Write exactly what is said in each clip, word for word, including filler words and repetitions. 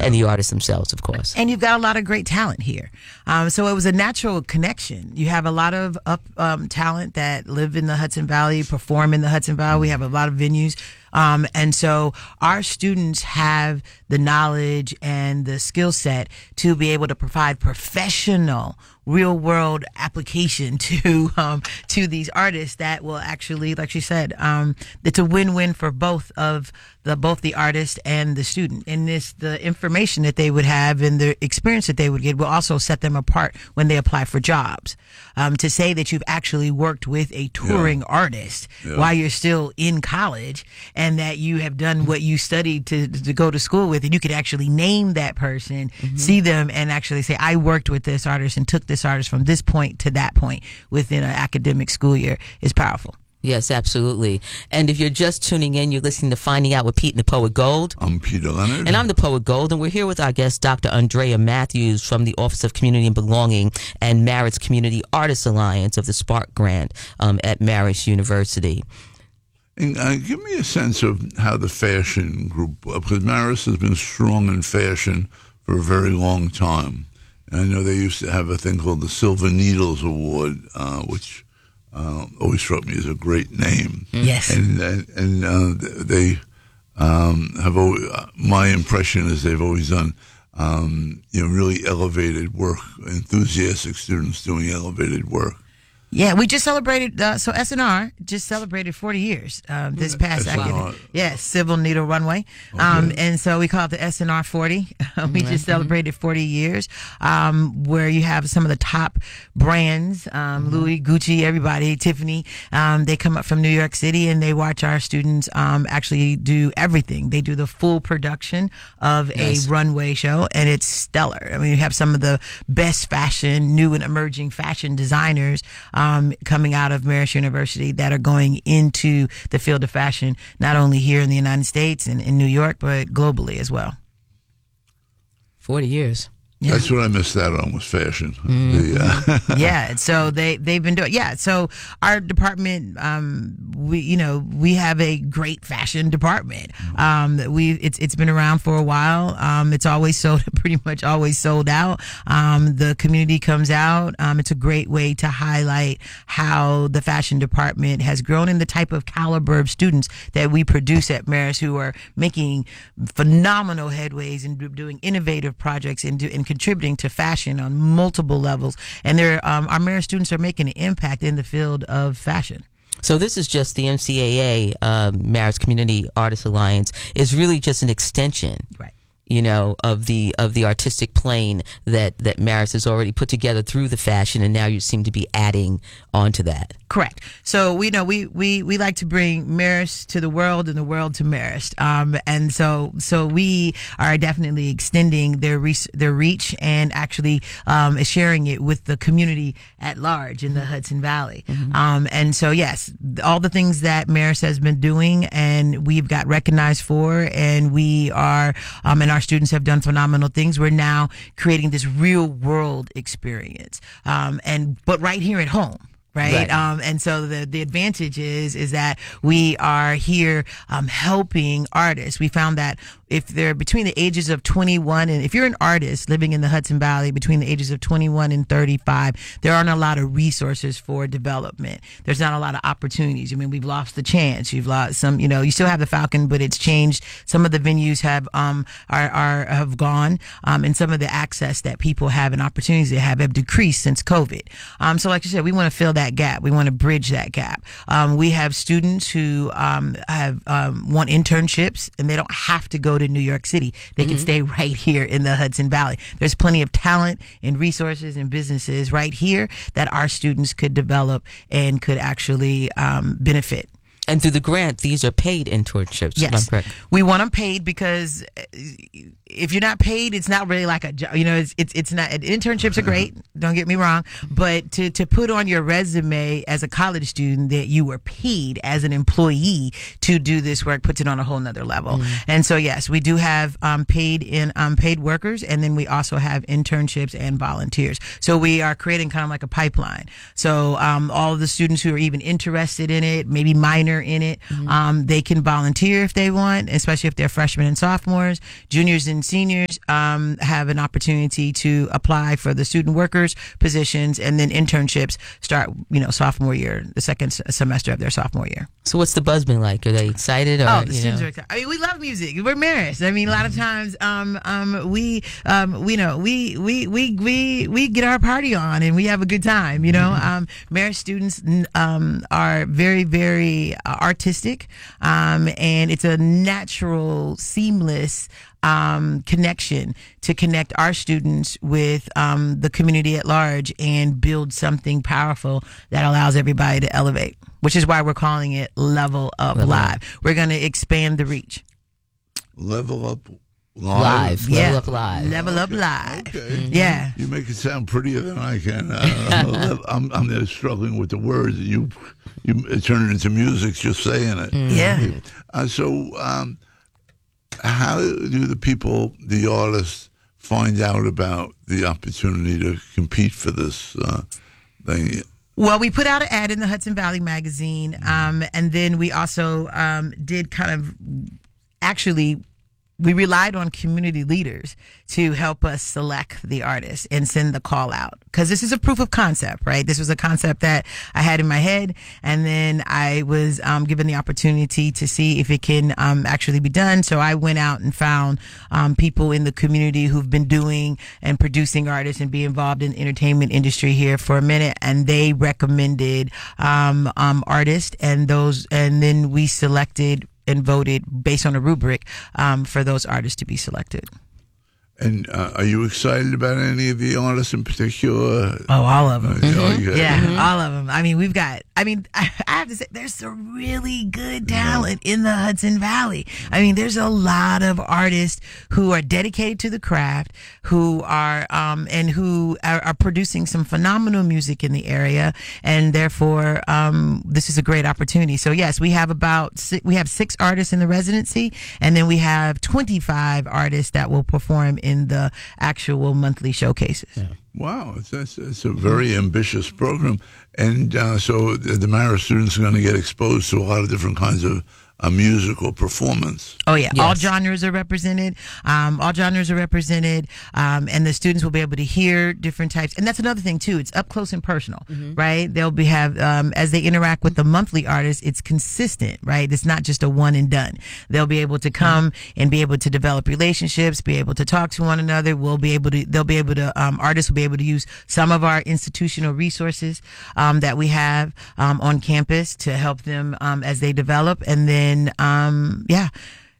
and the artists themselves, of course. And you've got a lot of great talent here. Um, so it was a natural connection. You have a lot of up um, talent that live in the Hudson Valley, perform in the Hudson Valley. We have a lot of venues. Um, and so our students have the knowledge and the skill set to be able to provide professional, real world application to, um, to these artists that will actually, like she said, um, it's a win-win for both of the, both the artist and the student. And this, the information that they would have and the experience that they would get will also set them apart when they apply for jobs. Um, to say that you've actually worked with a touring yeah. artist yeah. while you're still in college, and that you have done what you studied to to go to school with, and you could actually name that person, mm-hmm. see them, and actually say, I worked with this artist and took this artist from this point to that point within an academic school year, is powerful. Yes, absolutely. And if you're just tuning in, you're listening to Finding Out with Pete and the Poet Gold. I'm Peter Leonard. And I'm the Poet Gold. And we're here with our guest, Doctor Andrea Matthews from the Office of Community and Belonging and Marist Community Artists Alliance of the Spark Grant um, at Marist University. And, uh, give me a sense of how the fashion group, because Marist has been strong in fashion for a very long time. And I know they used to have a thing called the Silver Needles Award, uh, which uh, always struck me as a great name. Yes. And and, and uh, they um, have always, my impression is they've always done, um, you know, really elevated work, enthusiastic students doing elevated work. Yeah, we just celebrated, uh, so S N R just celebrated forty years um, this past academic. Yes, Civil Needle Runway. Okay. Um, and so we call it the S N R forty. we mm-hmm. just celebrated forty years, um, where you have some of the top brands, um, mm-hmm. Louis, Gucci, everybody, Tiffany. Um, they come up from New York City and they watch our students um, actually do everything. They do the full production of yes. a runway show, and it's stellar. I mean, you have some of the best fashion, new and emerging fashion designers Um, coming out of Marist University that are going into the field of fashion, not only here in the United States and in New York, but globally as well. forty years. Yeah. That's what I missed out on, was fashion. Mm-hmm. The, uh, yeah, so they they've been doing. Yeah, so our department, um, we you know we have a great fashion department. Um, we it's it's been around for a while. Um, it's always sold, pretty much always sold out. Um, the community comes out. Um, it's a great way to highlight how the fashion department has grown and the type of caliber of students that we produce at Marist, who are making phenomenal headways and doing innovative projects and do. And contributing to fashion on multiple levels, and they're, um, our Marist students are making an impact in the field of fashion. So this is just the M C A A, uh, Marist Community Artists Alliance, is really just an extension, right? You know, of the of the artistic plane that that Marist has already put together through the fashion, and now you seem to be adding onto that. Correct. So we know we we we like to bring Marist to the world and the world to Marist, um, and so so we are definitely extending their re- their reach and actually um, sharing it with the community at large in the Hudson Valley. Mm-hmm. Um, and so yes, all the things that Marist has been doing, and we've got recognized for, and we are um, and our students have done phenomenal things. We're now creating this real world experience, um, and but right here at home. Right. right. Um, and so the, the advantage is, is that we are here, um, helping artists. We found that if they're between the ages of twenty-one and if you're an artist living in the Hudson Valley between the ages of twenty-one and thirty-five, there aren't a lot of resources for development. There's not a lot of opportunities. I mean, we've lost the chance. You've lost some, you know, you still have the Falcon, but it's changed. Some of the venues have, um, are, are, have gone, um, and some of the access that people have and opportunities they have have decreased since COVID. Um, so like you said, we want to fill that gap. We want to bridge that gap. Um, we have students who, um, have, um, want internships, and they don't have to go to New York City. They mm-hmm. can stay right here in the Hudson Valley. There's plenty of talent and resources and businesses right here that our students could develop and could actually um, benefit. And through the grant, these are paid internships. Yes, we want them paid because if you're not paid, it's not really like a job. You know, it's it's, it's not. Internships are great. Don't get me wrong, but to to put on your resume as a college student that you were paid as an employee to do this work puts it on a whole nother level. Mm. And so yes, we do have um, paid in um, paid workers, and then we also have internships and volunteers. So we are creating kind of like a pipeline. So um, all of the students who are even interested in it, maybe minor in it, mm-hmm. um, they can volunteer if they want, especially if they're freshmen and sophomores. Juniors and seniors um, have an opportunity to apply for the student workers positions, and then internships start, you know, sophomore year, the second s- semester of their sophomore year. So what's the buzz been like? Are they excited? Or, Oh, the you students know? are excited. I mean, we love music. We're Marist. I mean, a lot of times, um, um, we, um, we know, we, we, we, we, we get our party on and we have a good time, you know? Um, Marist students, um, are very, very uh, artistic. Um, and it's a natural, seamless, um, connection to connect our students with, um, the community at large and build something powerful that allows everybody to elevate, which is why we're calling it Level Up Level Live. Up. We're going to expand the reach. Level Up Live. Live. Yeah. Level Up Live. Level Up Live. Okay. Yeah. You make it sound prettier than I can. Uh, I'm, I'm there struggling with the words. You you turn it into music just saying it. Yeah. Uh, so, um, how do the people, the artists, find out about the opportunity to compete for this uh, thing? Well, we put out an ad in the Hudson Valley Magazine, um, and then we also um, did kind of actually. We relied on community leaders to help us select the artists and send the call out. Cause this is a proof of concept, right? This was a concept that I had in my head. And then I was, um, given the opportunity to see if it can, um, actually be done. So I went out and found, um, people in the community who've been doing and producing artists and be involved in the entertainment industry here for a minute. And they recommended, um, um, artists and those, and then we selected and voted based on a rubric um, for those artists to be selected. And uh, are you excited about any of the artists in particular? Oh, all of them. Uh, mm-hmm. Yeah, mm-hmm. all of them. I mean, we've got, I mean, I, I have to say, there's some really good talent in the Hudson Valley. I mean, there's a lot of artists who are dedicated to the craft, who are, um, and who are, are producing some phenomenal music in the area. And therefore, um, this is a great opportunity. So yes, we have about, six, we have six artists in the residency, and then we have twenty-five artists that will perform in the actual monthly showcases. Yeah. Wow, it's, it's, it's a very ambitious program. And uh, so the, the Marist students are going to get exposed to a lot of different kinds of uh, musical performance. Oh, yeah. Yes. All genres are represented. Um, all genres are represented. Um, and the students will be able to hear different types. And that's another thing, too. It's up close and personal, mm-hmm. right? They'll be have, um, as they interact with the monthly artists, it's consistent, right? It's not just a one and done. They'll be able to come mm-hmm. and be able to develop relationships, be able to talk to one another. We'll be able to, they'll be able to, um, artists will be able to use some of our institutional resources, um, that we have, um, on campus to help them, um, as they develop. And then, um, yeah.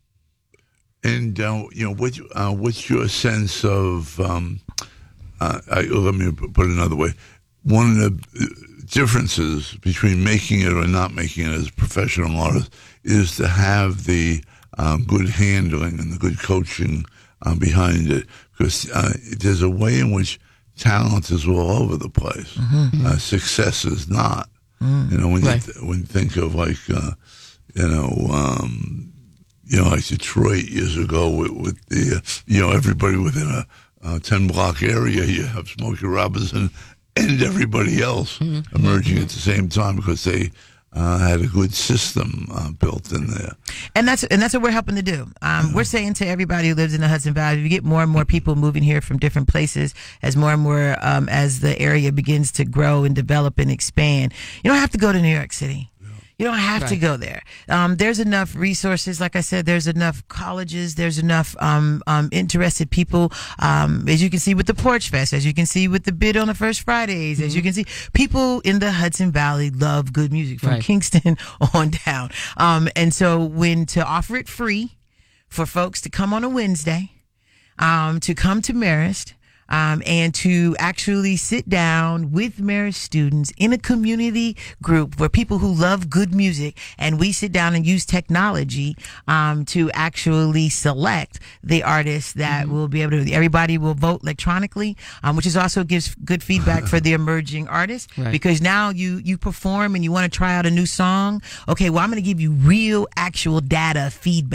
And, uh, you know, what, uh, what's your sense of, um, uh, I, let me put it another way. One of the differences between making it or not making it as a professional artist is to have the um, good handling and the good coaching um, behind it. Because uh, there's a way in which talent is all over the place. Mm-hmm. Uh, success is not. Mm-hmm. You know, when, right. you th- when you think of like, uh, you know, um, you know, like Detroit years ago with, with the, uh, you know, everybody within a uh, ten block area, you have Smokey Robinson and everybody else mm-hmm. emerging mm-hmm. at the same time because they uh, had a good system uh, built in there. And that's and that's what we're helping to do. Um, yeah. We're saying to everybody who lives in the Hudson Valley, we get more and more people moving here from different places as more and more, um, as the area begins to grow and develop and expand. You don't have to go to New York City. You don't have right. to go there. Um, there's enough resources. Like I said, there's enough colleges. There's enough um, um, interested people. Um, as you can see with the Porch Fest, as you can see with the Bid on the First Fridays, mm-hmm. as you can see, people in the Hudson Valley love good music from right. Kingston on down. Um, and so when to offer it free for folks to come on a Wednesday, um, to come to Marist, Um, and to actually sit down with Marist students in a community group where people who love good music, and we sit down and use technology um, to actually select the artists that mm-hmm. will be able to. Everybody will vote electronically, um, which is also gives good feedback for the emerging artists right. because now you you perform and you want to try out a new song. Okay, well I'm going to give you real, actual data feedback.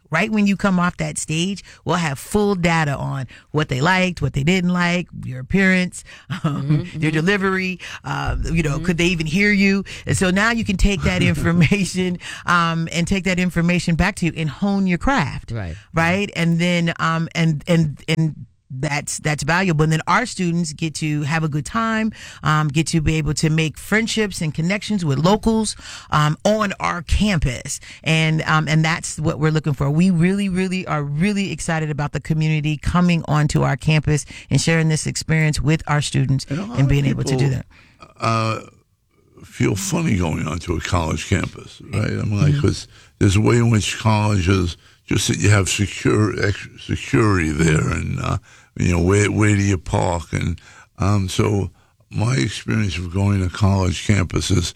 Right when you come off that stage, we'll have full data on what they liked, what they didn't like, your appearance, um, mm-hmm, their delivery, uh, you know, mm-hmm. could they even hear you? And so now you can take that information um, and take that information back to you and hone your craft. Right. Right. And then, um, and, and, and, That's that's valuable, and then our students get to have a good time, um, get to be able to make friendships and connections with locals um, on our campus, and um, and that's what we're looking for. We really, really are really excited about the community coming onto our campus and sharing this experience with our students and, and being able to do that. Uh, feel funny going onto a college campus, right? I mean, like, because mm-hmm. there's a way in which colleges. Just that you have secure security there, and uh, you know where where do you park, and um, so my experience of going to college campuses,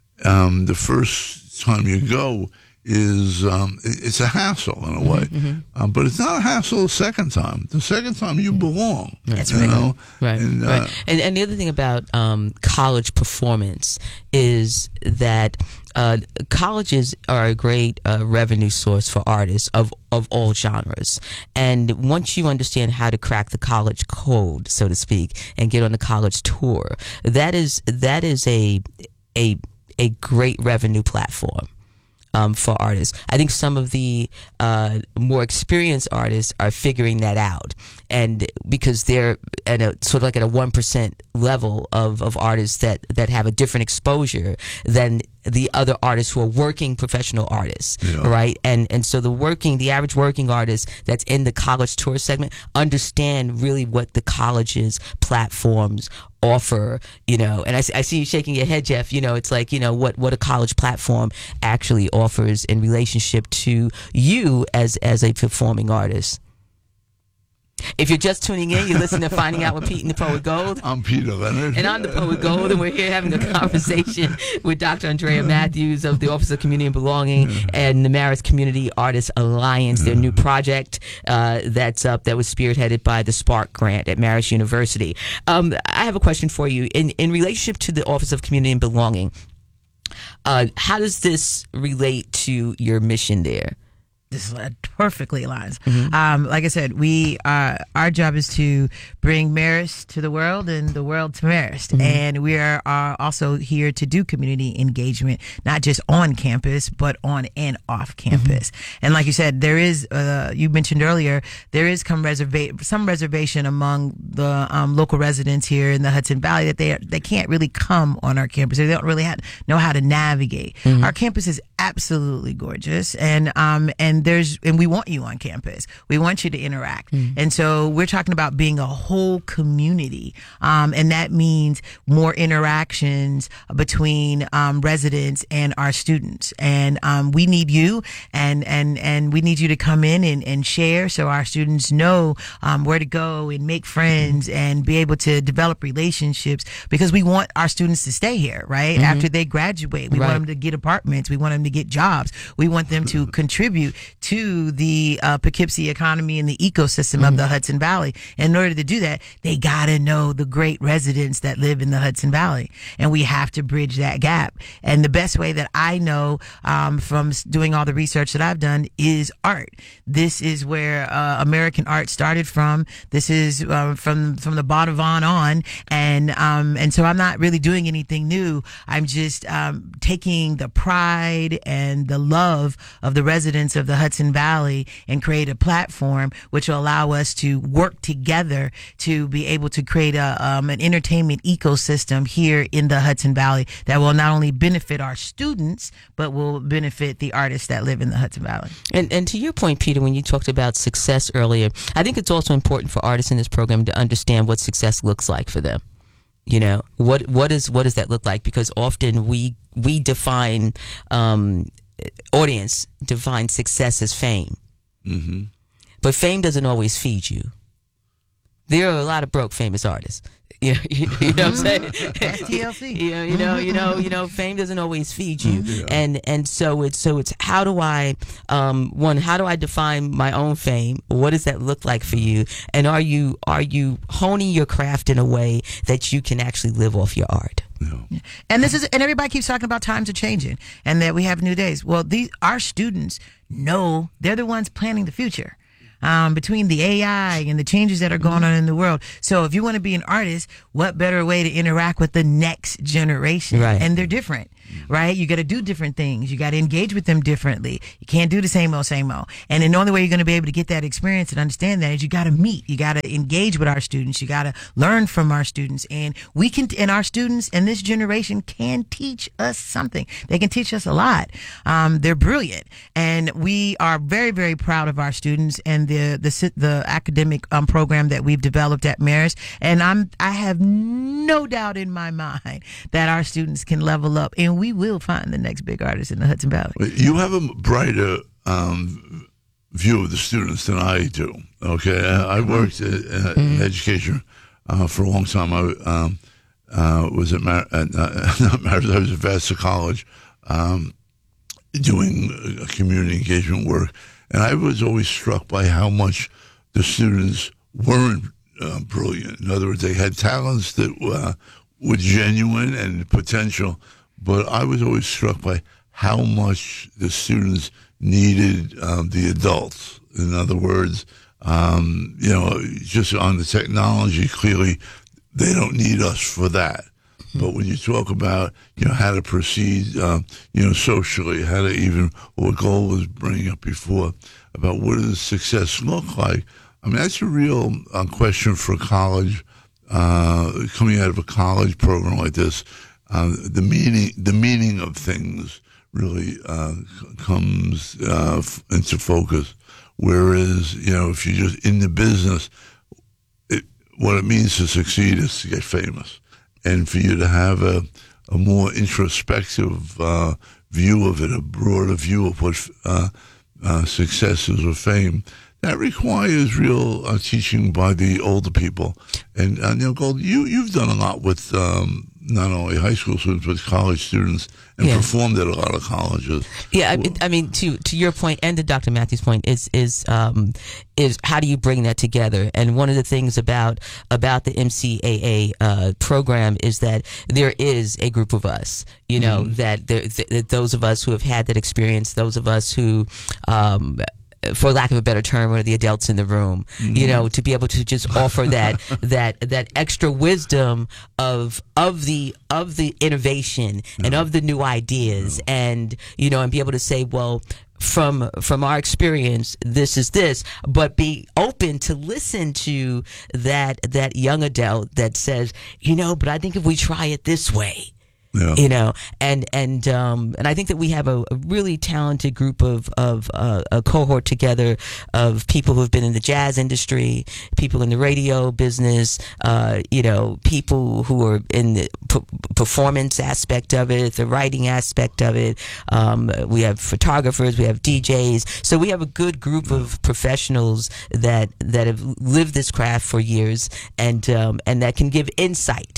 um, the first time you go is um, it's a hassle in a way, mm-hmm. um, but it's not a hassle the second time. The second time you belong. That's you right. know? Right. And, uh, right. And and the other thing about um, college performance is that. Uh, colleges are a great uh, revenue source for artists of, of all genres. And once you understand how to crack the college code, so to speak, and get on the college tour, that is that is a a a great revenue platform. Um, for artists. I think some of the uh, more experienced artists are figuring that out, and because they're at a sort of like at a one percent level of, of artists that, that have a different exposure than the other artists who are working professional artists, yeah. right? And and so the working, the average working artist that's in the college tour segment understand really what the college's platforms offer, you know, and I, I see you shaking your head, Jeff, you know, it's like, you know, what, what a college platform actually offers in relationship to you as, as a performing artist. If you're just tuning in, you're listening to Finding Out with Pete and the Poet Gold. I'm Peter Leonard. And I'm the Poet Gold, and we're here having a conversation with Doctor Andrea Matthews of the Office of Community and Belonging yeah. and the Marist Community Artists Alliance, their yeah. new project uh, that's up, that was spearheaded by the Spark Grant at Marist University. Um, I have a question for you. In, in relationship to the Office of Community and Belonging, uh, how does this relate to your mission there? This perfectly aligns. Mm-hmm. Um, like I said, we uh, our job is to bring Marist to the world and the world to Marist, mm-hmm. and we are, are also here to do community engagement, not just on campus, but on and off campus. Mm-hmm. And like you said, there is uh, you mentioned earlier, there is some reserva- some reservation among the um, local residents here in the Hudson Valley that they they can't really come on our campus. They don't really have, know how to navigate. Mm-hmm. Our campus is absolutely gorgeous, and um and there's and we want you on campus. We want you to interact. Mm. And so we're talking about being a whole community. Um, and that means more interactions between um, residents and our students. And um, we need you and, and, and we need you to come in and, and share so our students know um, where to go and make friends and be able to develop relationships, because we want our students to stay here, right? Mm-hmm. After they graduate, we right. want them to get apartments. We want them to get jobs. We want them to contribute to the uh, Poughkeepsie economy and the ecosystem mm-hmm. of the Hudson Valley. And in order to do that, they gotta know the great residents that live in the Hudson Valley, and we have to bridge that gap. And the best way that I know um, from doing all the research that I've done is art. This is where uh, American art started from. This is uh, from from the Baudavon on, and um, and so I'm not really doing anything new. I'm just um, taking the pride and the love of the residents of the Hudson Valley and create a platform which will allow us to work together to be able to create a um, an entertainment ecosystem here in the Hudson Valley that will not only benefit our students but will benefit the artists that live in the Hudson Valley. And and to your point, Peter, when you talked about success earlier, I think it's also important for artists in this program to understand what success looks like for them. You know, what what is what does that look like? Because often we we define um, audience define success as fame, mm-hmm. but fame doesn't always feed you. There are a lot of broke famous artists. You know, you, you know what I'm saying? T L C. you know, you know, you know, you know, fame doesn't always feed you, yeah. and and so it's so it's how do I, um, one, how do I define my own fame? What does that look like for you? And are you are you honing your craft in a way that you can actually live off your art? Yeah. And this is, and everybody keeps talking about times are changing and that we have new days. Well, these our students know they're the ones planning the future. Um, between the A I and the changes that are going on in the world. So if you want to be an artist, what better way to interact with the next generation? Right. And they're different, right? You got to do different things. You got to engage with them differently. You can't do the same old, same old. And the only way you're going to be able to get that experience and understand that is you got to meet. You got to engage with our students. You got to learn from our students. And we can, and our students and this generation can teach us something. They can teach us a lot. Um, they're brilliant. And we are very, very proud of our students and the the the academic um, program that we've developed at Marist, and I'm I have no doubt in my mind that our students can level up, and we will find the next big artist in the Hudson Valley. You have a brighter um, view of the students than I do. Okay, I, I worked in, uh, in education uh, for a long time. I um, uh, was at Mar- uh, not Marist, I was at Vassar College um, doing uh, community engagement work. And I was always struck by how much the students weren't uh, brilliant. In other words, they had talents that uh, were genuine and potential, but I was always struck by how much the students needed um, the adults. In other words, um, you know, just on the technology, clearly they don't need us for that. But when you talk about, you know, how to proceed, uh, you know, socially, how to even, what Goal was bringing up before, about what does success look like, I mean, that's a real uh, question for college, uh, coming out of a college program like this. Uh, the meaning, the meaning of things really uh, comes uh, into focus. Whereas, you know, if you're just in the business, it, what it means to succeed is to get famous. And for you to have a, a more introspective uh, view of it, a broader view of what uh, uh, success is or fame, that requires real uh, teaching by the older people. And, uh, you know, Gold, you, you've done a lot with um, not only high school students, but college students, and Yeah. performed at a lot of colleges. Yeah, I, I mean, to to your point and to Doctor Matthews' point is is um, is how do you bring that together? And one of the things about about the M C A A uh, program is that there is a group of us, you know, mm-hmm. that there, th- those of us who have had that experience, those of us who. Um, for lack of a better term, are the adults in the room, mm-hmm. you know, to be able to just offer that, that, that extra wisdom of, of the, of the innovation yeah. and of the new ideas yeah. and, you know, and be able to say, well, from, from our experience, this is this, but be open to listen to that, that young adult that says, you know, but I think if we try it this way, Yeah. you know, and and um, and I think that we have a, a really talented group of of uh, a cohort together of people who have been in the jazz industry, people in the radio business, uh, you know, people who are in the p- performance aspect of it, the writing aspect of it. Um, we have photographers, we have D Js, so we have a good group of professionals that that have lived this craft for years, and um, and that can give insight.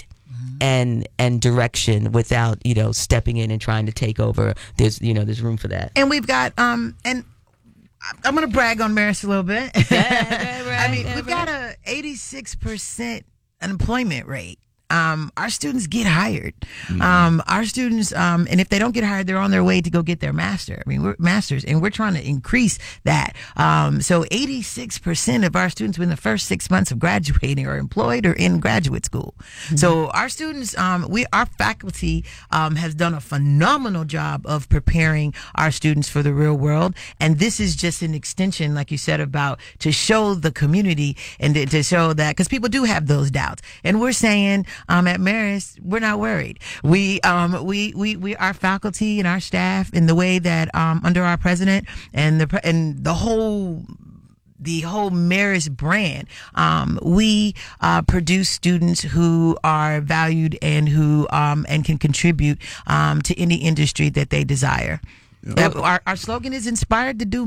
And and direction without, you know, stepping in and trying to take over. There's, you know, there's room for that. And we've got um and I'm going to brag on Marist a little bit. Yeah, right, I mean, yeah, we've right. got a eighty-six percent unemployment rate. Um, our students get hired. Mm-hmm. Um, our students, um, and if they don't get hired, they're on their way to go get their master. I mean, we're masters, and we're trying to increase that. Um, so eighty-six percent of our students within the first six months of graduating are employed or in graduate school. Mm-hmm. So our students, um, we, our faculty, um, has done a phenomenal job of preparing our students for the real world. And this is just an extension, like you said, about to show the community and to, to show that, because people do have those doubts. And we're saying, Um, at Marist, we're not worried. We, um, we, we, we, our faculty and our staff, in the way that, um, under our president and the, and the whole, the whole Marist brand, um, we, uh, produce students who are valued and who, um, and can contribute, um, to any industry that they desire. Yeah. Our, our slogan is inspired to do more.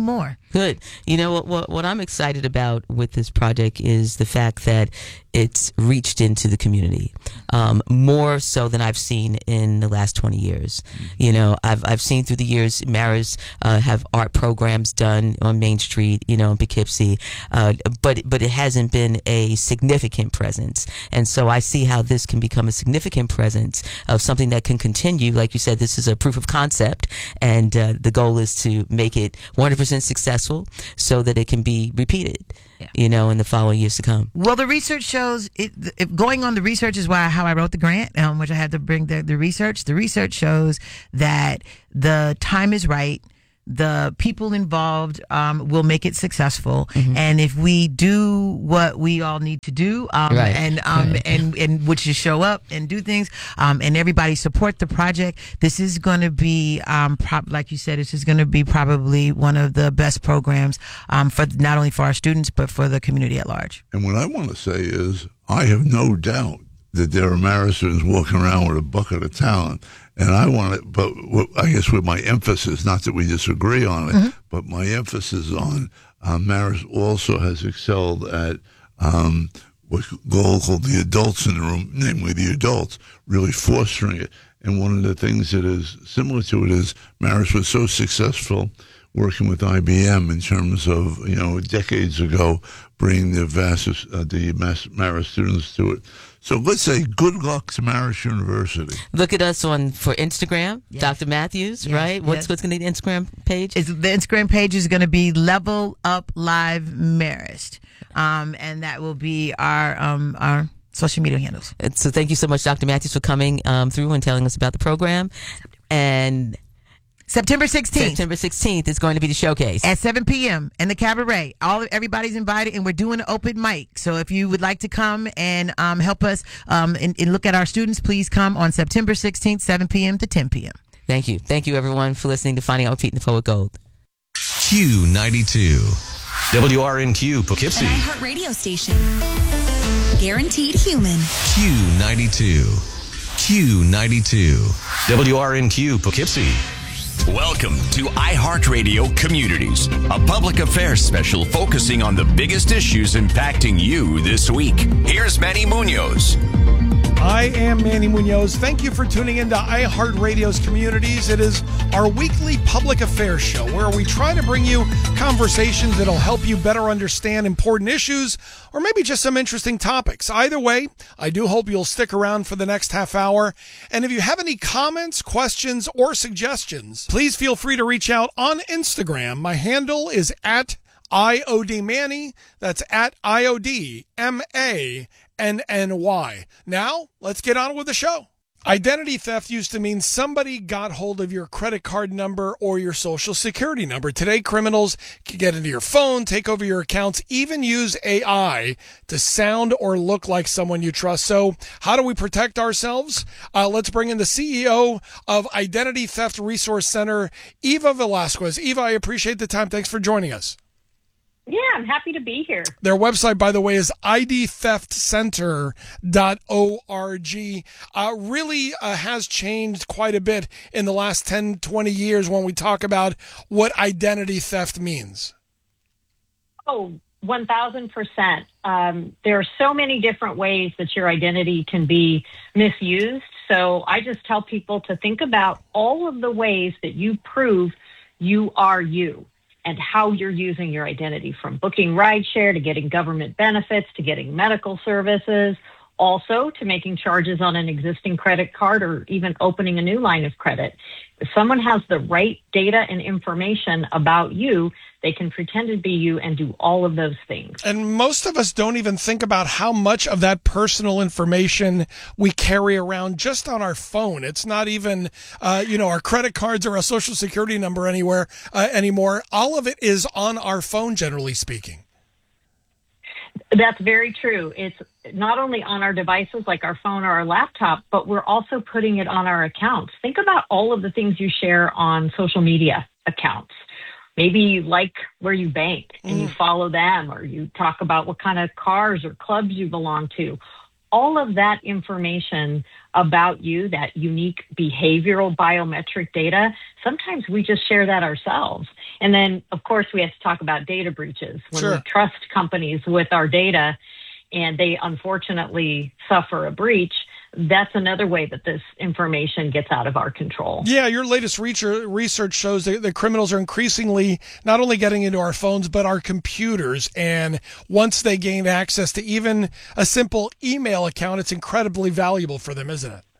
Good. You know what, what? What I'm excited about with this project is the fact that it's reached into the community um, more so than I've seen in the last twenty years. You know, I've I've seen through the years Marist uh, have art programs done on Main Street, you know, in Poughkeepsie, uh, but but it hasn't been a significant presence. And so I see how this can become a significant presence of something that can continue. Like you said, this is a proof of concept, and uh, the goal is to make it one hundred percent successful, so that it can be repeated, yeah. you know, in the following years to come. Well, the research shows it. If going on the research is why how I wrote the grant, um, which I had to bring the, the research. The research shows that the time is right. The people involved um, will make it successful, mm-hmm. and if we do what we all need to do, um, right. and um, right. and and which is show up and do things, um, and everybody support the project, this is going to be, um, pro- like you said, this is going to be probably one of the best programs um, for not only for our students but for the community at large. And what I want to say is, I have no doubt that there are Marist students walking around with a bucket of talent. And I want it, but I guess with my emphasis, not that we disagree on it, mm-hmm. but my emphasis on uh, Marist also has excelled at um, what's called the adults in the room, namely the adults, really fostering it. And one of the things that is similar to it is Marist was so successful working with I B M in terms of, you know, decades ago, bringing the vast, uh, the Marist students to it. So let's say good luck to Marist University. Look at us on for Instagram, yes. Doctor Matthews, yes. right? What's yes. what's going to be the Instagram page? It's, the Instagram page is going to be Level Up Live Marist, um, and that will be our um, our social media handles. So thank you so much, Doctor Matthews, for coming um, through and telling us about the program. And September sixteenth. September sixteenth is going to be the showcase at seven p.m. in the cabaret. All everybody's invited, and we're doing an open mic. So if you would like to come and um, help us um, and, and look at our students, please come on September sixteenth, seven p.m. to ten p.m. Thank you. Thank you, everyone, for listening to Finding Out with Pete and the Poet Gold. Q ninety-two. W R N Q Poughkeepsie. An iHeart radio station. Guaranteed human. Q ninety-two. Q ninety-two. W R N Q Poughkeepsie. Welcome to iHeartRadio Communities, a public affairs special focusing on the biggest issues impacting you this week. Here's Manny Munoz. I am Manny Munoz. Thank you for tuning into iHeartRadio's Communities. It is our weekly public affairs show where we try to bring you conversations that'll help you better understand important issues or maybe just some interesting topics. Either way, I do hope you'll stick around for the next half hour. And if you have any comments, questions, or suggestions, please feel free to reach out on Instagram. My handle is at I O D Manny. That's at I O D M A N N Y. Now, let's get on with the show. Identity theft used to mean somebody got hold of your credit card number or your social security number. Today, criminals can get into your phone, take over your accounts, even use A I to sound or look like someone you trust. So how do we protect ourselves? Uh, let's bring in the C E O of Identity Theft Resource Center, Eva Velasquez. Eva, I appreciate the time. Thanks for joining us. Yeah, I'm happy to be here. Their website, by the way, is I D theft center dot org. Uh, really uh, has changed quite a bit in the last ten, twenty years when we talk about what identity theft means. Oh, one thousand percent. Um, there are so many different ways that your identity can be misused. So I just tell people to think about all of the ways that you prove you are you, and how you're using your identity, from booking rideshare to getting government benefits to getting medical services, also to making charges on an existing credit card or even opening a new line of credit. If someone has the right data and information about you, they can pretend to be you and do all of those things. And most of us don't even think about how much of that personal information we carry around just on our phone. It's not even, uh, you know, our credit cards or our social security number anywhere uh, anymore. All of it is on our phone, generally speaking. That's very true. It's not only on our devices like our phone or our laptop, but we're also putting it on our accounts. Think about all of the things you share on social media accounts. Maybe you like where you bank and mm. you follow them, or you talk about what kind of cars or clubs you belong to. all of that information about you, that unique behavioral biometric data, sometimes we just share that ourselves. And then, of course, we have to talk about data breaches. When Sure. we trust companies with our data and they unfortunately suffer a breach, that's another way that this information gets out of our control. Yeah, your latest research shows that the criminals are increasingly not only getting into our phones, but our computers. And once they gain access to even a simple email account, it's incredibly valuable for them, isn't it?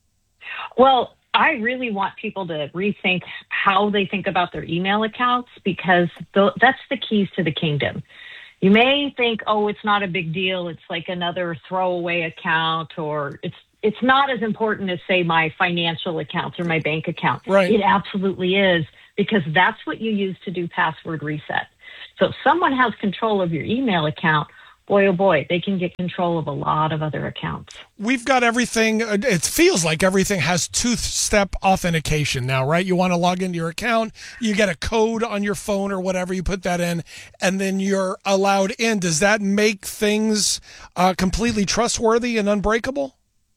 Well, I really want people to rethink how they think about their email accounts, because th- that's the keys to the kingdom. You may think, oh, it's not a big deal. It's like another throwaway account, or it's it's not as important as, say, my financial accounts or my bank account. Right. It absolutely is, because that's what you use to do password reset. So if someone has control of your email account, boy, oh boy, they can get control of a lot of other accounts. We've got everything. It feels like everything has two-step authentication now, right? You want to log into your account, you get a code on your phone or whatever, you put that in, and then you're allowed in. Does that make things uh, completely trustworthy and unbreakable?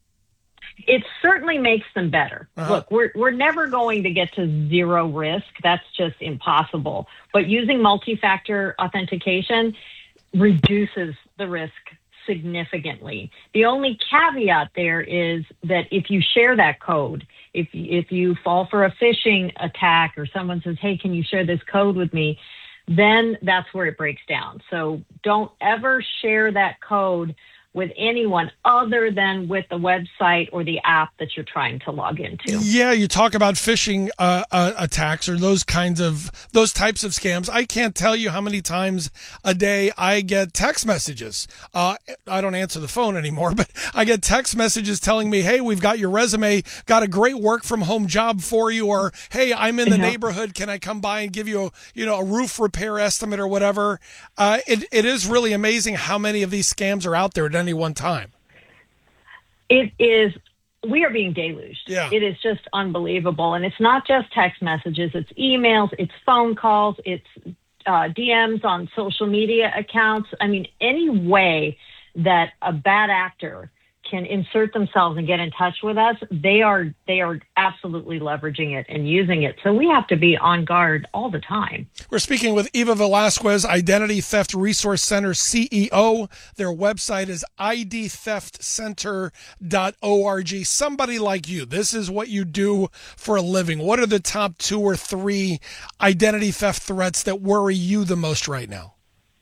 It certainly makes them better. Uh-huh. Look, we're we're never going to get to zero risk. That's just impossible. But using multi-factor authentication reduces the risk significantly. The only caveat there is that if you share that code, if if you fall for a phishing attack or someone says, hey, can you share this code with me, then that's where it breaks down. So don't ever share that code with anyone other than with the website or the app that you're trying to log into. Yeah, you talk about phishing uh, uh, attacks or those kinds of those types of scams. I can't tell you how many times a day I get text messages. Uh, I don't answer the phone anymore, but I get text messages telling me, "Hey, we've got your resume, got a great work from home job for you," or "Hey, I'm in the Yeah. neighborhood. Can I come by and give you, a, you know, a roof repair estimate or whatever?" Uh, it it is really amazing how many of these scams are out there at any one time. It is, we are being deluged. Yeah. It is just unbelievable. And it's not just text messages, it's emails, it's phone calls, it's uh, D Ms on social media accounts. I mean, any way that a bad actor can insert themselves and get in touch with us, they are they are absolutely leveraging it and using it. So we have to be on guard all the time. We're speaking with Eva Velasquez, Identity Theft Resource Center C E O. Their website is I D theft center dot org. Somebody like you, this is what you do for a living. What are the top two or three identity theft threats that worry you the most right now?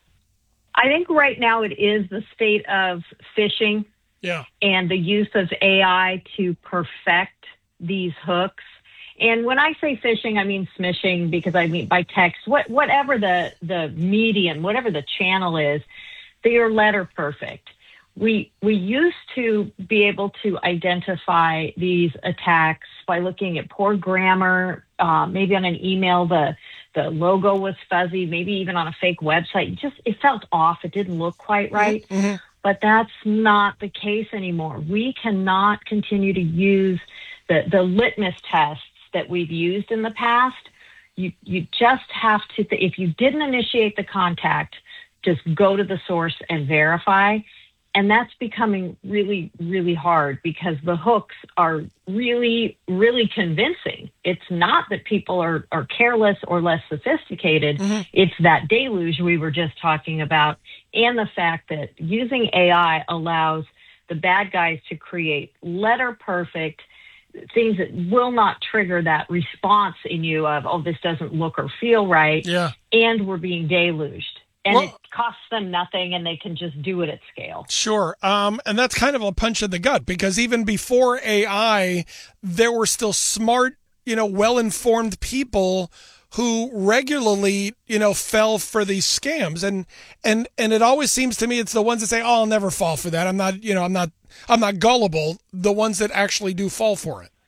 I think right now it is the state of phishing. Yeah. And the use of A I to perfect these hooks. And when I say phishing, I mean smishing, because I mean by text, what, whatever the, the medium, whatever the channel is, they are letter perfect. We, we used to be able to identify these attacks by looking at poor grammar, uh, maybe on an email, the, the logo was fuzzy, maybe even on a fake website. It just, it felt off. It didn't look quite right. Mm-hmm. But that's not the case anymore. We cannot continue to use the, the litmus tests that we've used in the past. You you just have to, th- if you didn't initiate the contact, just go to the source and verify. And that's becoming really, really hard because the hooks are really, really convincing. It's not that people are, are careless or less sophisticated. Mm-hmm. It's that deluge we were just talking about, and the fact that using A I allows the bad guys to create letter perfect things that will not trigger that response in you of, oh, this doesn't look or feel right. Yeah. And we're being deluged. And well, it costs them nothing, and they can just do it at scale. Sure. Um, and that's kind of a punch in the gut, because even before A I, there were still smart, you know, well-informed people who regularly, you know, fell for these scams. And, and, and it always seems to me it's the ones that say, oh, I'll never fall for that. I'm not, you know, I'm not, I'm not gullible. The ones that actually do fall for it.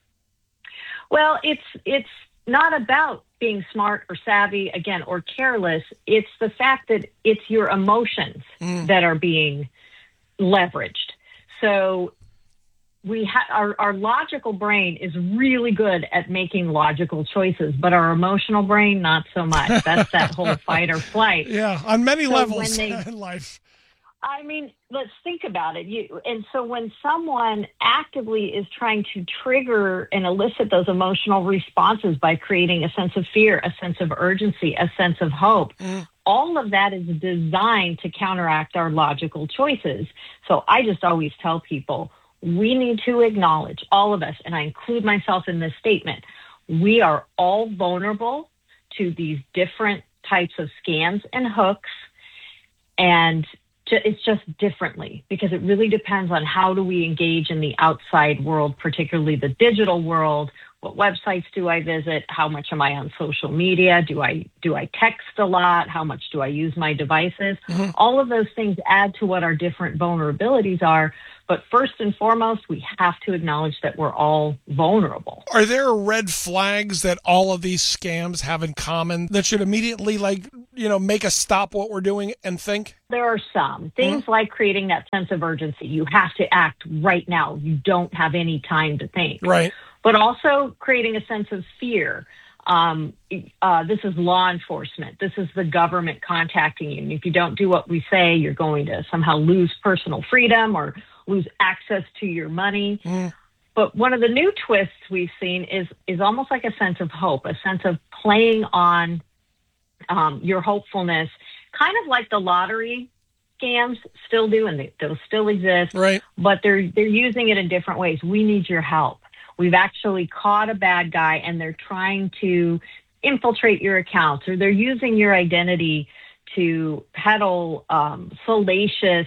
Well, it's, it's not about being smart or savvy, again, or careless. It's the fact that it's your emotions mm. that are being leveraged. So we ha- our, our logical brain is really good at making logical choices, but our emotional brain, not so much. That's that whole fight or flight. Yeah, on many so levels they, in life. I mean, let's think about it. You, and so when someone actively is trying to trigger and elicit those emotional responses by creating a sense of fear, a sense of urgency, a sense of hope, mm. all of that is designed to counteract our logical choices. So I just always tell people, we need to acknowledge, all of us, and I include myself in this statement, we are all vulnerable to these different types of scams and hooks, and it's just differently, because it really depends on how do we engage in the outside world, particularly the digital world. What websites do I visit? How much am I on social media? Do I do I text a lot? How much do I use my devices? Mm-hmm. All of those things add to what our different vulnerabilities are. But first and foremost, we have to acknowledge that we're all vulnerable. Are there red flags that all of these scams have in common that should immediately, like, you know, make us stop what we're doing and think? There are some. Things mm-hmm. like creating that sense of urgency. You have to act right now. You don't have any time to think. Right. But also creating a sense of fear. Um, uh, this is law enforcement. This is the government contacting you. And if you don't do what we say, you're going to somehow lose personal freedom or lose access to your money. Mm. But one of the new twists we've seen is is almost like a sense of hope, a sense of playing on um, your hopefulness, kind of like the lottery scams still do, and they, they'll still exist. Right. But they're they're using it in different ways. We need your help. We've actually caught a bad guy, and they're trying to infiltrate your accounts, or they're using your identity to peddle um, salacious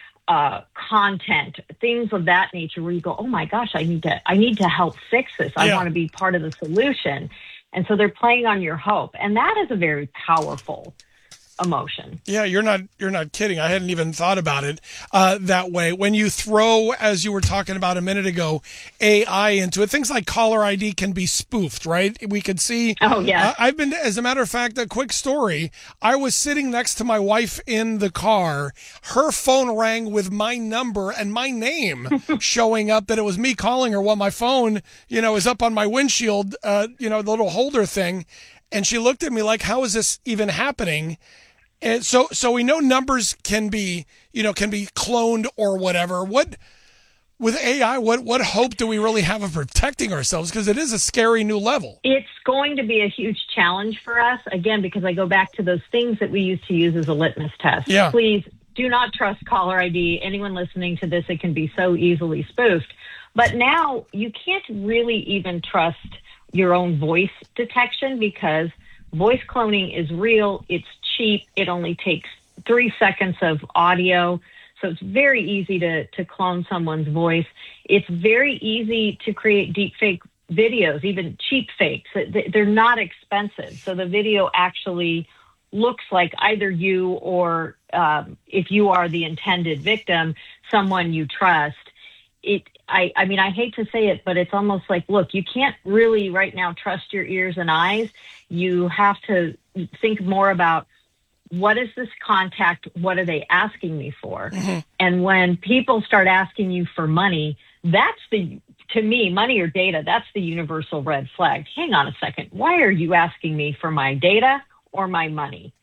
uh, content, things of that nature, where you go, oh my gosh, I need to, I need to help fix this. I yeah. want to be part of the solution. And so they're playing on your hope. And that is a very powerful emotion. Yeah, you're not you're not kidding. I hadn't even thought about it uh, that way. When you throw, as you were talking about a minute ago, A I into it, things like caller I D can be spoofed, right? We could see. Oh, yeah. Uh, I've been, as a matter of fact, a quick story. I was sitting next to my wife in the car. Her phone rang with my number and my name showing up that it was me calling her while my phone, you know, is up on my windshield, uh, you know, the little holder thing. And she looked at me like, how is this even happening? And so, so we know numbers can be, you know, can be cloned or whatever. What, with A I, what, what hope do we really have of protecting ourselves? Because it is a scary new level. It's going to be a huge challenge for us, again, because I go back to those things that we used to use as a litmus test. Yeah. Please do not trust caller I D. Anyone listening to this, it can be so easily spoofed. But now you can't really even trust your own voice detection, because voice cloning is real. It's cheap. It only takes three seconds of audio. So it's very easy to, to clone someone's voice. It's very easy to create deep fake videos, even cheap fakes. They're not expensive. So the video actually looks like either you or, um, if you are the intended victim, someone you trust. It, I, I mean, I hate to say it, but it's almost like, look, you can't really right now trust your ears and eyes. You have to think more about, what is this contact? What are they asking me for? Mm-hmm. And when people start asking you for money, that's the, to me, money or data, that's the universal red flag. Hang on a second. Why are you asking me for my data or my money?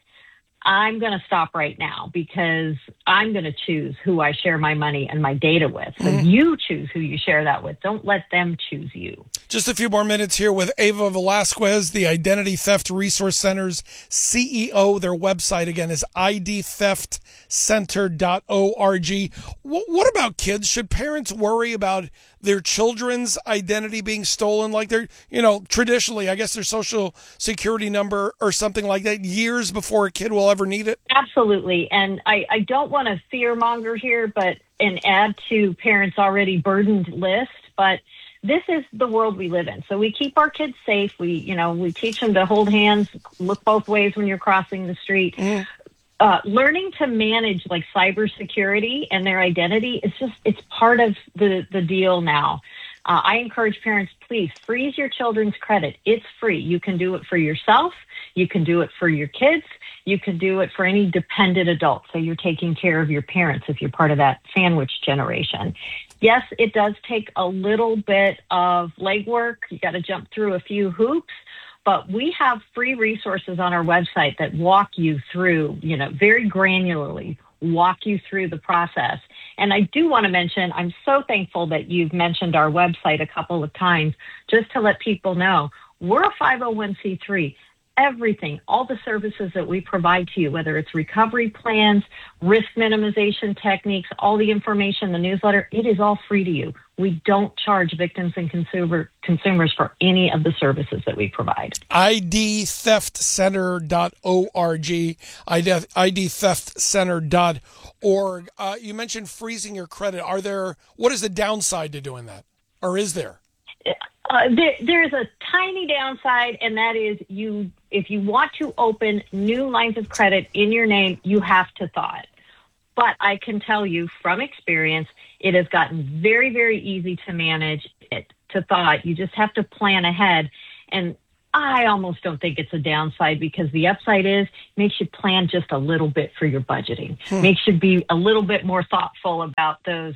I'm going to stop right now, because I'm going to choose who I share my money and my data with. So mm-hmm. you choose who you share that with. Don't let them choose you. Just a few more minutes here with Ava Velasquez, the Identity Theft Resource Center's C E O. Their website, again, is I D theft center dot org. What about kids? Should parents worry about their children's identity being stolen, like they're, you know, traditionally, I guess their social security number or something like that, years before a kid will ever need it? Absolutely. And I, I don't want to fear monger here, but and add to parents' already burdened list, but this is the world we live in. So we keep our kids safe. We, you know, we teach them to hold hands, look both ways when you're crossing the street. Mm. Uh, learning to manage like cybersecurity and their identity is just, it's part of the, the deal now. Uh, I encourage parents, please freeze your children's credit. It's free. You can do it for yourself. You can do it for your kids. You can do it for any dependent adult. So you're taking care of your parents if you're part of that sandwich generation. Yes, it does take a little bit of legwork. You got to jump through a few hoops. But we have free resources on our website that walk you through, you know, very granularly walk you through the process. And I do want to mention, I'm so thankful that you've mentioned our website a couple of times, just to let people know we're a five oh one c three. Everything, all the services that we provide to you, whether it's recovery plans, risk minimization techniques, all the information, the newsletter, it is all free to you. We don't charge victims and consumer consumers for any of the services that we provide. I D theft center dot org, I D theft center dot org. Uh, you mentioned freezing your credit. Are there, what is the downside to doing that? Or is there? Uh, there, there's a tiny downside, and that is you. If you want to open new lines of credit in your name, you have to thaw it. But I can tell you from experience, it has gotten very, very easy to manage it, to thaw it. You just have to plan ahead. And I almost don't think it's a downside, because the upside is it makes you plan just a little bit for your budgeting, hmm. makes you be a little bit more thoughtful about those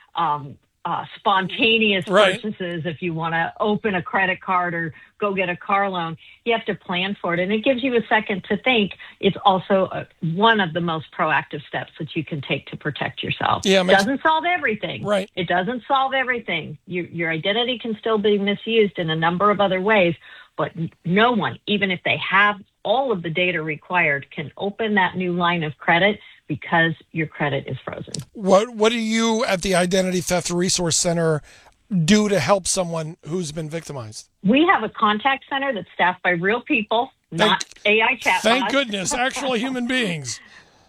um Uh, spontaneous right. purchases. If you want to open a credit card or go get a car loan, you have to plan for it. And it gives you a second to think. It's also a, one of the most proactive steps that you can take to protect yourself. Yeah, it makes, doesn't solve everything. Right. It doesn't solve everything. Your, your identity can still be misused in a number of other ways, but no one, even if they have all of the data required, can open that new line of credit because your credit is frozen. What What do you at the Identity Theft Resource Center do to help someone who's been victimized? We have a contact center that's staffed by real people, not thank, A I chatbots. Thank goodness, actual human beings.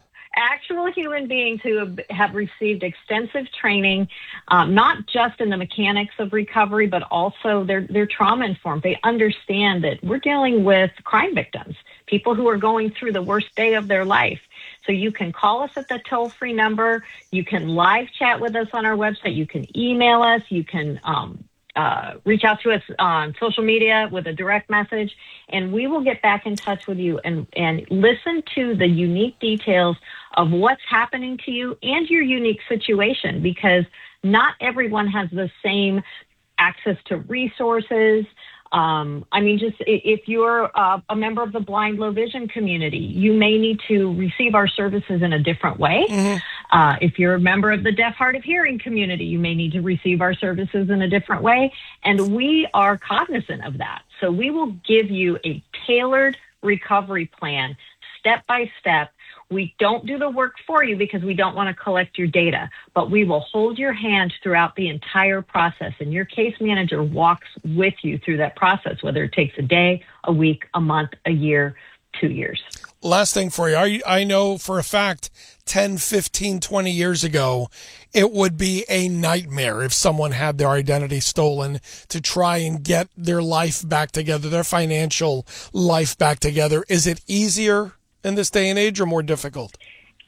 Actual human beings who have, have received extensive training, um, not just in the mechanics of recovery, but also they're, they're trauma informed. They understand that we're dealing with crime victims, people who are going through the worst day of their life. So you can call us at the toll-free number. You can live chat with us on our website. You can email us. You can um, uh, reach out to us on social media with a direct message, and we will get back in touch with you and, and listen to the unique details of what's happening to you and your unique situation, because not everyone has the same access to resources. Um, I mean, just if you're uh, a member of the blind, low vision community, you may need to receive our services in a different way. Mm-hmm. Uh, if you're a member of the deaf, hard of hearing community, you may need to receive our services in a different way. And we are cognizant of that. So we will give you a tailored recovery plan, step by step. We don't do the work for you because we don't want to collect your data, but we will hold your hand throughout the entire process, and your case manager walks with you through that process, whether it takes a day, a week, a month, a year, two years. Last thing for you. I, I know for a fact ten, fifteen, twenty years ago, it would be a nightmare if someone had their identity stolen to try and get their life back together, their financial life back together. Is it easier in this day and age or more difficult?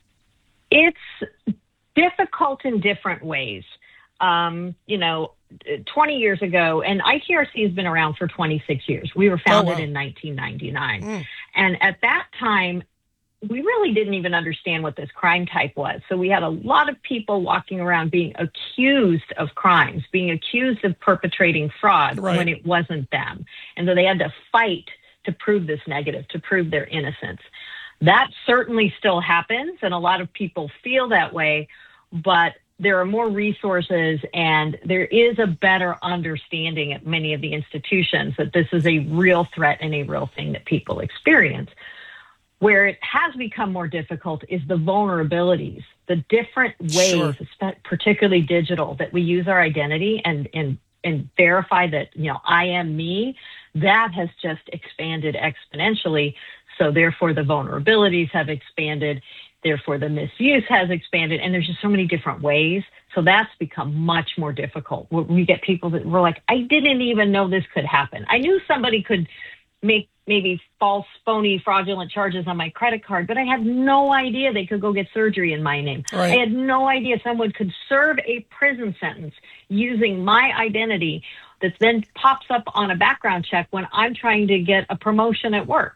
It's difficult in different ways. Um, you know, twenty years ago, and I T R C has been around for twenty-six years. We were founded oh, wow. in nineteen ninety-nine. Mm. And at that time, we really didn't even understand what this crime type was. So we had a lot of people walking around being accused of crimes, being accused of perpetrating fraud right. when it wasn't them. And so they had to fight to prove this negative, to prove their innocence. That certainly still happens, and a lot of people feel that way, but there are more resources, and there is a better understanding at many of the institutions that this is a real threat and a real thing that people experience. Where it has become more difficult is the vulnerabilities, the different ways, sure. particularly digital, that we use our identity and, and, and verify that, you know, I am me. That has just expanded exponentially. So therefore the vulnerabilities have expanded. Therefore the misuse has expanded. And there's just so many different ways. So that's become much more difficult. We get people that were like, I didn't even know this could happen. I knew somebody could make maybe false, phony, fraudulent charges on my credit card, but I had no idea they could go get surgery in my name. Right. I had no idea someone could serve a prison sentence using my identity that then pops up on a background check when I'm trying to get a promotion at work.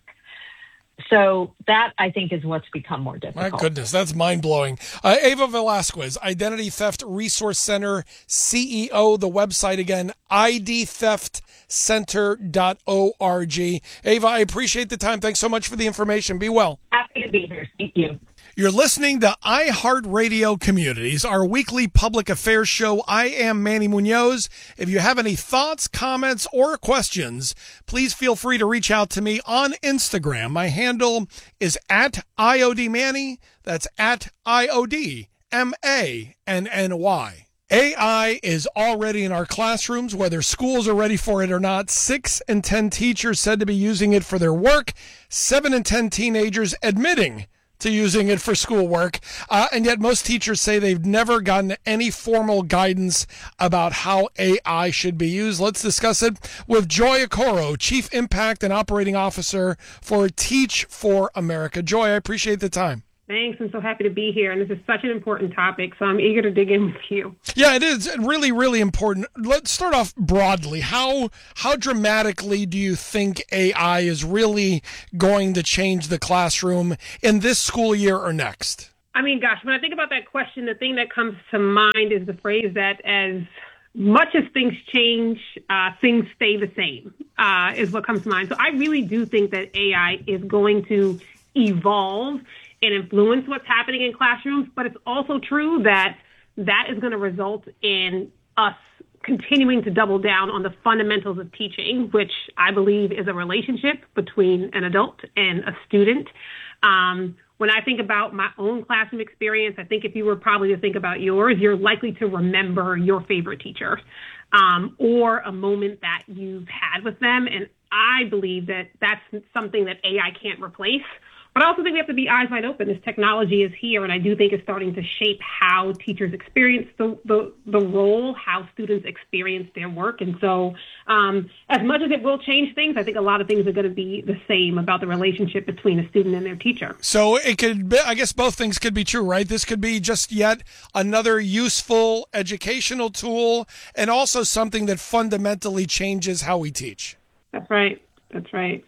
So that, I think, is what's become more difficult. My goodness, that's mind-blowing. Uh, Ava Velasquez, Identity Theft Resource Center C E O, the website again, I D theft center dot org. Ava, I appreciate the time. Thanks so much for the information. Be well. Happy to be here. Thank you. You're listening to iHeartRadio Communities, our weekly public affairs show. I am Manny Munoz. If you have any thoughts, comments, or questions, please feel free to reach out to me on Instagram. My handle is at I O D Manny. That's at I O D M A N N Y. A I is already in our classrooms, whether schools are ready for it or not. Six in ten teachers said to be using it for their work. Seven in ten teenagers admitting to using it for schoolwork. Uh, and yet most teachers say they've never gotten any formal guidance about how A I should be used. Let's discuss it with Joy Okoro, Chief Impact and Operating Officer for Teach for America. Joy, I appreciate the time. Thanks. I'm so happy to be here. And this is such an important topic, so I'm eager to dig in with you. Yeah, it is really, really important. Let's start off broadly. How how dramatically do you think A I is really going to change the classroom in this school year or next? I mean, gosh, when I think about that question, the thing that comes to mind is the phrase that as much as things change, uh, things stay the same, uh, is what comes to mind. So I really do think that A I is going to evolve and influence what's happening in classrooms, but it's also true that that is going to result in us continuing to double down on the fundamentals of teaching, which I believe is a relationship between an adult and a student. Um, when I think about my own classroom experience, I think if you were probably to think about yours, you're likely to remember your favorite teacher um, or a moment that you've had with them. And I believe that that's something that A I can't replace. But I also think we have to be eyes wide open. This technology is here, and I do think it's starting to shape how teachers experience the, the, the role, how students experience their work. And so um, as much as it will change things, I think a lot of things are going to be the same about the relationship between a student and their teacher. So it could be, I guess both things could be true, right? This could be just yet another useful educational tool and also something that fundamentally changes how we teach. That's right. That's right.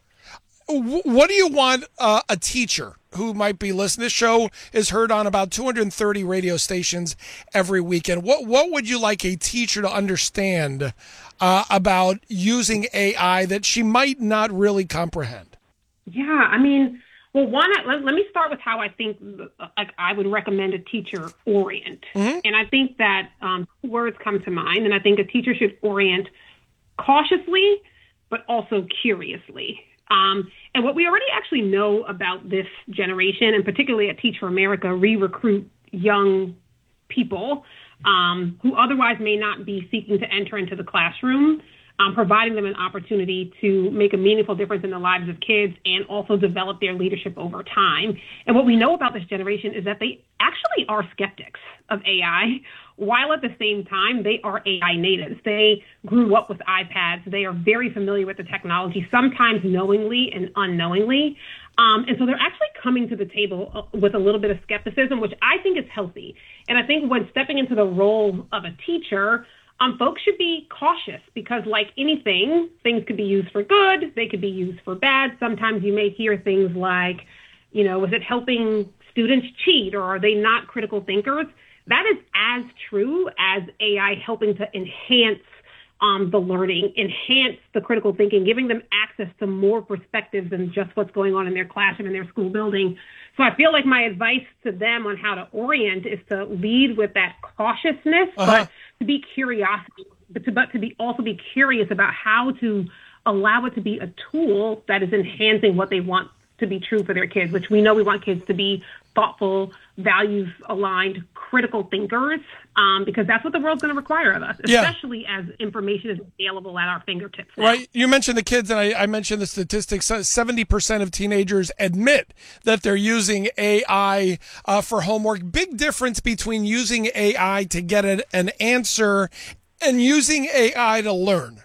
What do you want uh, a teacher who might be listening? This show is heard on about two hundred thirty radio stations every weekend. What what would you like a teacher to understand uh, about using A I that she might not really comprehend? Yeah, I mean, well, one, let, let me start with how I think like I would recommend a teacher orient. Mm-hmm. And I think that um, words come to mind, and I think a teacher should orient cautiously, but also curiously. Um, and what we already actually know about this generation, and particularly at Teach for America, we recruit young people um, who otherwise may not be seeking to enter into the classroom, um, providing them an opportunity to make a meaningful difference in the lives of kids and also develop their leadership over time. And what we know about this generation is that they actually are skeptics of A I, while at the same time, they are A I natives. They grew up with iPads. They are very familiar with the technology, sometimes knowingly and unknowingly. Um, and so they're actually coming to the table with a little bit of skepticism, which I think is healthy. And I think when stepping into the role of a teacher, um, folks should be cautious because like anything, things could be used for good. They could be used for bad. Sometimes you may hear things like, you know, is it helping students cheat or are they not critical thinkers? That is as true as A I helping to enhance um, the learning, enhance the critical thinking, giving them access to more perspectives than just what's going on in their classroom, in their school building. So I feel like my advice to them on how to orient is to lead with that cautiousness, uh-huh. but to be curiosity, but to, but to be also be curious about how to allow it to be a tool that is enhancing what they want to be true for their kids, which we know we want kids to be thoughtful, values-aligned, critical thinkers, um, because that's what the world's going to require of us, especially yeah. as information is available at our fingertips now. Right. You mentioned the kids, and I, I mentioned the statistics. seventy percent of teenagers admit that they're using A I uh, for homework. Big difference between using A I to get an, an answer and using A I to learn.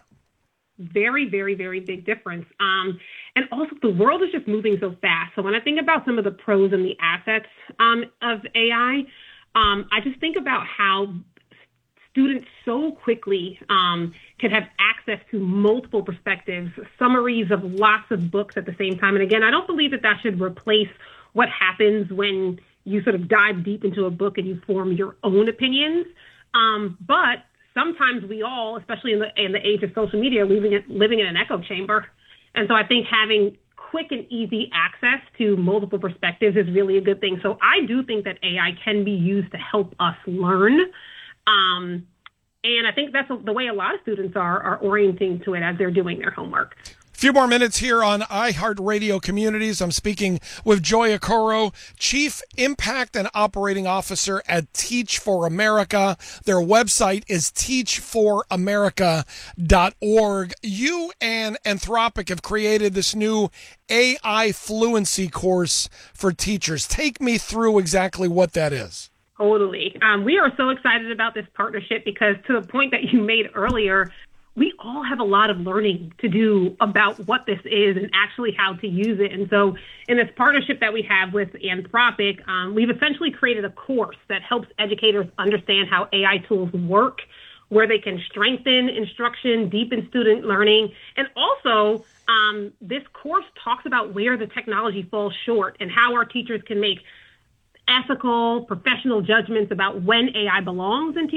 Very, very, very big difference. Um, and also, the world is just moving so fast. So when I think about some of the pros and the assets um, of A I, um, I just think about how students so quickly um, can have access to multiple perspectives, summaries of lots of books at the same time. And again, I don't believe that that should replace what happens when you sort of dive deep into a book and you form your own opinions. Um, but sometimes we all, especially in the in the age of social media, living in, living in an echo chamber. And so I think having quick and easy access to multiple perspectives is really a good thing. So I do think that A I can be used to help us learn. Um, and I think that's the way a lot of students are, are orienting to it as they're doing their homework. Few more minutes here on iHeartRadio Communities. I'm speaking with Joy Okoro, Chief Impact and Operating Officer at Teach for America. Their website is teach for america dot org. You and Anthropic have created this new A I fluency course for teachers. Take me through exactly what that is. Totally. Um, we are so excited about this partnership because, to the point that you made earlier, we all have a lot of learning to do about what this is and actually how to use it. And so in this partnership that we have with Anthropic, um, we've essentially created a course that helps educators understand how A I tools work, where they can strengthen instruction, deepen student learning. And also, um, this course talks about where the technology falls short and how our teachers can make ethical, professional judgments about when A I belongs in teaching